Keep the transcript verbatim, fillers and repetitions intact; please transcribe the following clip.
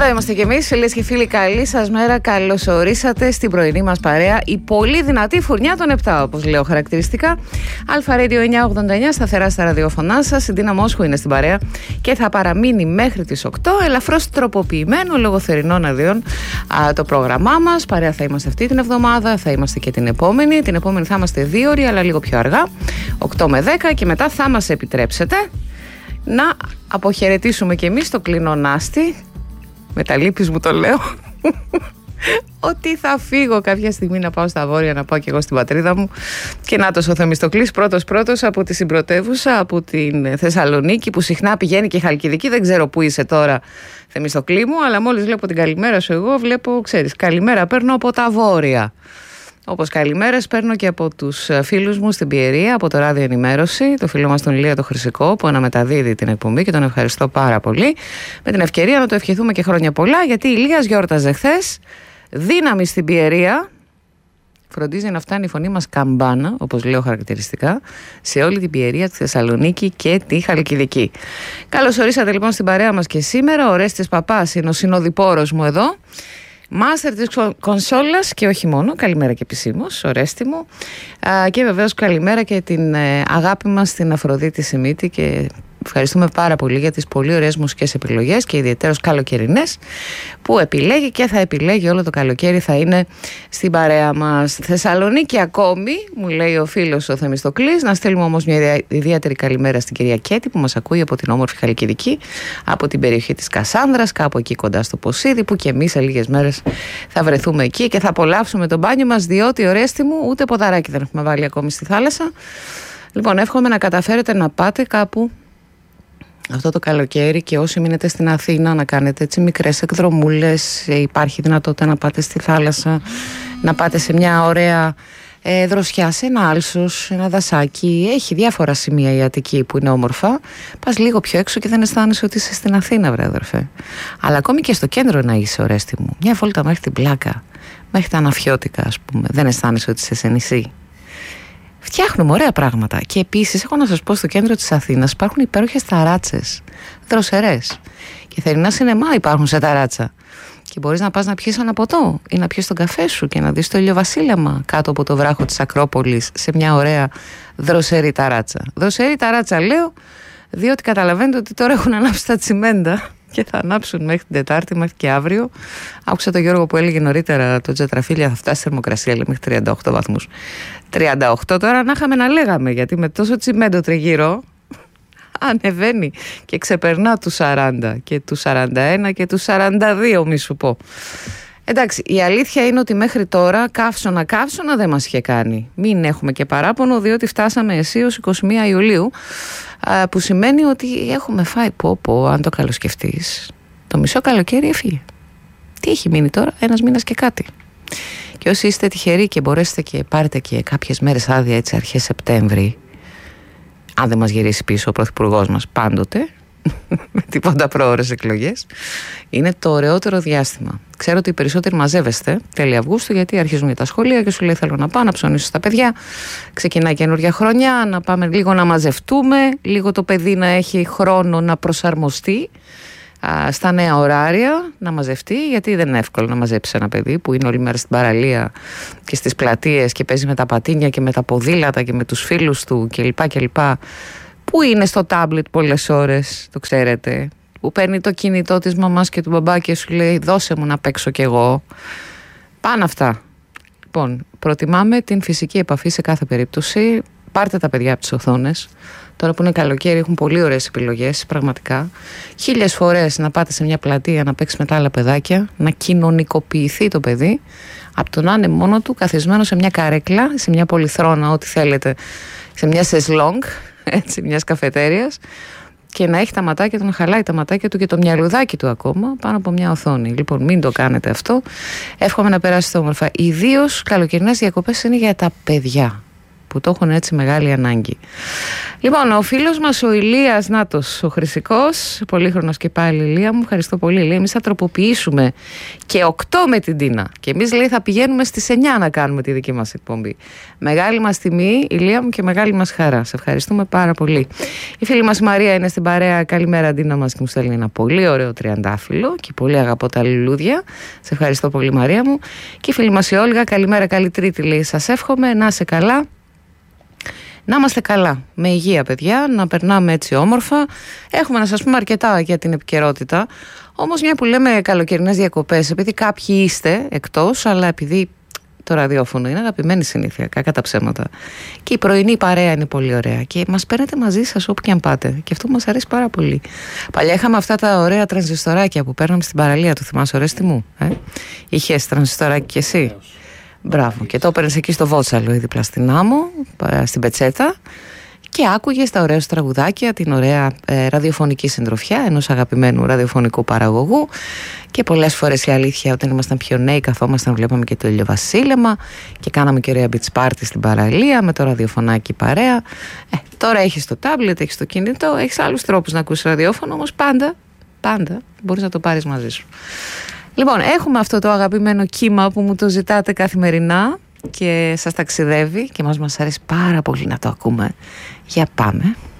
Εδώ είμαστε κι εμείς, φίλες και φίλοι. Καλή σας μέρα. Καλώς ορίσατε στην πρωινή μας παρέα. Η πολύ δυνατή φουρνιά των επτά, όπως λέω χαρακτηριστικά. Αλφα Radio εννιακόσια ογδόντα εννιά, σταθερά στα ραδιοφωνά σας. Η Ντίνα Μόσχου είναι στην παρέα και θα παραμείνει μέχρι τις οκτώ. Ελαφρώς τροποποιημένο λόγω θερινών αδειών α, το πρόγραμμά μας. Παρέα θα είμαστε αυτή την εβδομάδα, θα είμαστε και την επόμενη. Την επόμενη θα είμαστε δύο ώρες, αλλά λίγο πιο αργά, οκτώ με δέκα, και μετά θα μας επιτρέψετε να αποχαιρετήσουμε κι εμείς το κλινονάστη. Με τα λύπης μου το λέω ότι θα φύγω κάποια στιγμή να πάω στα βόρεια, να πάω κι εγώ στην πατρίδα μου. Και νάτος ο Θεμιστοκλής πρώτος πρώτος από τη συμπρωτεύουσα, από την Θεσσαλονίκη, που συχνά πηγαίνει και Χαλκιδική. Δεν ξέρω που είσαι τώρα, Θεμιστοκλή μου, αλλά μόλις βλέπω την καλημέρα σου εγώ, βλέπω, ξέρεις, καλημέρα παίρνω από τα βόρεια. Όπως καλημέρες παίρνω και από τους φίλους μου στην Πιερία, από το Ράδιο Ενημέρωση, το φίλο μας τον Ηλία το Χρυσικό, που αναμεταδίδει την εκπομπή και τον ευχαριστώ πάρα πολύ. Με την ευκαιρία να το ευχηθούμε και χρόνια πολλά, γιατί Ηλίας γιόρταζε χθες. Δύναμη στην Πιερία. Φροντίζει να φτάνει η φωνή μας καμπάνα, όπως λέω χαρακτηριστικά, σε όλη την Πιερία, τη Θεσσαλονίκη και τη Χαλκιδική. Καλώς ορίσατε λοιπόν στην παρέα μας και σήμερα. Ο Ορέστης Παπάς είναι ο συνοδοιπόρος μου εδώ. Μάστερ της κονσόλας και όχι μόνο. Καλημέρα και επισήμως, Ορέστη μου. Α, και βεβαίως καλημέρα και την ε, αγάπη μας στην Αφροδίτη Σιμίτη, και ευχαριστούμε πάρα πολύ για τις πολύ ωραίες μουσικές επιλογές και ιδιαίτερως καλοκαιρινές που επιλέγει και θα επιλέγει όλο το καλοκαίρι, θα είναι στην παρέα μας. Θεσσαλονίκη ακόμη, μου λέει ο φίλος ο Θεμιστοκλής. Να στείλουμε όμως μια ιδιαίτερη καλημέρα στην κυρία Κέτη, που μας ακούει από την όμορφη Χαλκιδική, από την περιοχή της Κασάνδρας, κάπου εκεί κοντά στο Ποσίδι, που και εμείς σε λίγες μέρες θα βρεθούμε εκεί και θα απολαύσουμε τον μπάνιο μας, διότι, Ορέστη μου, ούτε ποδαράκι δεν έχουμε βάλει ακόμη στη θάλασσα. Λοιπόν, εύχομαι να καταφέρετε να πάτε κάπου αυτό το καλοκαίρι, και όσοι μείνετε στην Αθήνα να κάνετε έτσι μικρές εκδρομούλες. Υπάρχει δυνατότητα να πάτε στη θάλασσα, να πάτε σε μια ωραία ε, δροσιά, σε ένα άλσος, ένα δασάκι. Έχει διάφορα σημεία η Αττική που είναι όμορφα. Πας λίγο πιο έξω και δεν αισθάνεσαι ότι είσαι στην Αθήνα, βρε αδερφέ. Αλλά ακόμη και στο κέντρο να είσαι, Ορέστη μου, μια βόλτα μέχρι την Πλάκα, μέχρι τα Αναφιώτικα, ας πούμε, δεν αισθάνεσαι ότι είσαι σε νησί. Φτιάχνουμε ωραία πράγματα. Και επίσης, έχω να σας πω, στο κέντρο της Αθήνας υπάρχουν υπέροχες ταράτσες, δροσερές. Και θερινά σινεμά υπάρχουν σε ταράτσα. Και μπορείς να πας να πιεις ένα ποτό ή να πιεις τον καφέ σου και να δεις το ηλιοβασίλεμα κάτω από το βράχο της Ακρόπολης, σε μια ωραία δροσερή ταράτσα. Δροσερή ταράτσα λέω, διότι καταλαβαίνετε ότι τώρα έχουν ανάψει τα τσιμέντα και θα ανάψουν μέχρι την Τετάρτη, μέχρι και αύριο. Άκουσα τον Γιώργο που έλεγε νωρίτερα, το Τζετραφίλια θα φτάσει θερμοκρασία, λέει, μέχρι τριάντα οκτώ βαθμούς. τριάντα οκτώ τώρα να είχαμε να λέγαμε, γιατί με τόσο τσιμέντο τριγύρω ανεβαίνει και ξεπερνά τους σαράντα και τους σαράντα ένα και τους σαράντα δύο, μη σου πω. Εντάξει, η αλήθεια είναι ότι μέχρι τώρα καύσωνα καύσωνα δεν μας είχε κάνει. Μην έχουμε και παράπονο, διότι φτάσαμε αισίως εικοστή πρώτη Ιουλίου, που σημαίνει ότι έχουμε φάει, πω πω, αν το καλοσκεφτείς, το μισό καλοκαίρι έφυγε. Τι έχει μείνει τώρα, ένας μήνας και κάτι. Και όσοι είστε τυχεροί και μπορέσετε και πάρετε και κάποιες μέρες άδεια, έτσι αρχές Σεπτέμβρη, αν δεν μας γυρίσει πίσω ο πρωθυπουργός μας πάντοτε, με τίποτα προώρες εκλογές, είναι το ωραιότερο διάστημα. Ξέρω ότι οι περισσότεροι μαζεύεστε τέλη Αυγούστου, γιατί αρχίζουν για τα σχολεία και σου λέει θέλω να πάω να ψωνίσω στα παιδιά. Ξεκινάει καινούργια χρονιά, να πάμε λίγο να μαζευτούμε, λίγο το παιδί να έχει χρόνο να προσαρμοστεί α, στα νέα ωράρια, να μαζευτεί, γιατί δεν είναι εύκολο να μαζέψει ένα παιδί που είναι όλη μέρα στην παραλία και στις πλατείες και παίζει με τα πατίνια και με τα ποδήλατα και με τους φίλους του κλπ. κλπ. Που είναι στο τάμπλετ πολλές ώρες, το ξέρετε, που παίρνει το κινητό της μαμάς και του μπαμπά και σου λέει δώσε μου να παίξω κι εγώ. Πάνε αυτά. Λοιπόν, προτιμάμε την φυσική επαφή σε κάθε περίπτωση. Πάρτε τα παιδιά από τις οθόνες. Τώρα που είναι καλοκαίρι έχουν πολύ ωραίες επιλογές, πραγματικά. Χίλιες φορές να πάτε σε μια πλατεία να παίξει με τα άλλα παιδάκια, να κοινωνικοποιηθεί το παιδί, από το να είναι μόνο του καθισμένο σε μια καρέκλα, σε μια πολυθρόνα, ό,τι θέλετε, σε μια σεσλόγκ, έτσι, μιας καφετέριας, και να έχει τα ματάκια του, να χαλάει τα ματάκια του και το μυαλουδάκι του ακόμα πάνω από μια οθόνη. Λοιπόν, μην το κάνετε αυτό. Εύχομαι να περάσετε όμορφα. Ιδίως καλοκαιρινές διακοπές είναι για τα παιδιά, που το έχουν έτσι μεγάλη ανάγκη. Λοιπόν, ο φίλος μας ο Ηλίας, νάτος, ο Χρυσικός, πολύχρονος και πάλι, Ηλία μου, ευχαριστώ πολύ. Λέει, εμείς θα τροποποιήσουμε και οκτώ με την Τίνα. Και εμείς, λέει, θα πηγαίνουμε στις εννιά να κάνουμε τη δική μας εκπομπή. Μεγάλη μας τιμή, Ηλία μου, και μεγάλη μας χαρά. Σε ευχαριστούμε πάρα πολύ. Η φίλη μας Μαρία είναι στην παρέα. Καλημέρα, Τίνα μας, και μου στέλνει ένα πολύ ωραίο τριαντάφυλλο και πολύ αγαπώ τα λουλούδια. Σε ευχαριστώ πολύ, Μαρία μου. Και η φίλη μας η Όλγα, καλημέρα, καλή Τρίτη, λέει. Σας εύχομαι να είσαι καλά. Να είμαστε καλά, με υγεία, παιδιά, να περνάμε έτσι όμορφα. Έχουμε να σας πούμε αρκετά για την επικαιρότητα. Όμως, μια που λέμε καλοκαιρινές διακοπές, επειδή κάποιοι είστε εκτός, αλλά επειδή το ραδιόφωνο είναι αγαπημένη συνήθεια, κακά τα ψέματα. Και η πρωινή παρέα είναι πολύ ωραία. Και μας παίρνετε μαζί σας όπου και αν πάτε. Και αυτό μας αρέσει πάρα πολύ. Παλιά είχαμε αυτά τα ωραία τρανζιστοράκια που παίρναμε στην παραλία. Το θυμάσαι, Ορέστη μου? Ε? Είχες τρανζιστοράκι κι εσύ? Μπράβο. Και το έπαιρνες εκεί στο Βότσαλο ή δίπλα στην άμμο, στην Πετσέτα, και άκουγες τα ωραία σου τραγουδάκια, την ωραία ε, ραδιοφωνική συντροφιά ενός αγαπημένου ραδιοφωνικού παραγωγού. Και πολλές φορές η αλήθεια, όταν ήμασταν πιο νέοι, καθόμασταν, βλέπαμε και το ηλιοβασίλεμα και κάναμε και ωραία beach party στην παραλία με το ραδιοφωνάκι παρέα. Ε, τώρα έχεις το τάμπλετ, έχεις το κινητό, έχεις άλλους τρόπους να ακούσεις ραδιόφωνο, όμως πάντα, πάντα μπορείς να το πάρεις μαζί σου. Λοιπόν, έχουμε αυτό το αγαπημένο κύμα που μου το ζητάτε καθημερινά και σας ταξιδεύει και μας μας αρέσει πάρα πολύ να το ακούμε. Για πάμε.